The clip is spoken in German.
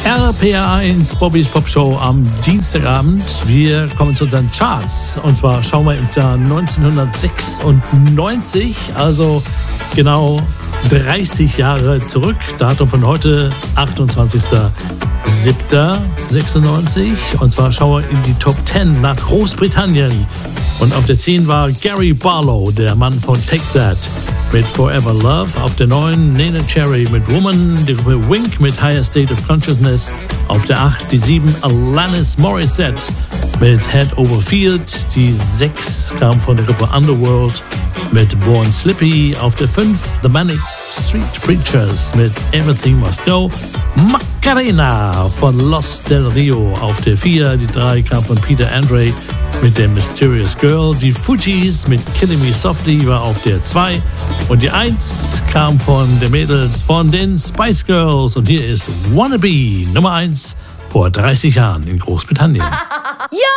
RPR1 Bobbys Popshow am Dienstagabend. Wir kommen zu unseren Charts. Und zwar schauen wir ins Jahr 1996, also genau 30 Jahre zurück. Datum von heute, 28.07.96. Und zwar schauen wir in die Top 10 nach Großbritannien. Und auf der 10 war Gary Barlow, der Mann von Take That, mit Forever Love. Auf der 9 Nena Cherry mit Woman, die Gruppe Wink mit Higher State of Consciousness. Auf der 8 die 7 Alanis Morissette mit Head Over Field. Die 6 kam von der Gruppe Underworld mit Born Slippy. Auf der 5 The Manic Street Preachers mit Everything Must Go. Macarena von Los Del Rio auf der 4. Die 3 kam von Peter Andre mit der Mysterious Girl. Die Fugees mit Killing Me Softly war auf der 2. Und die 1 kam von den Mädels von den Spice Girls. Und hier ist Wannabe, Nummer 1 vor 30 Jahren in Großbritannien. Ja!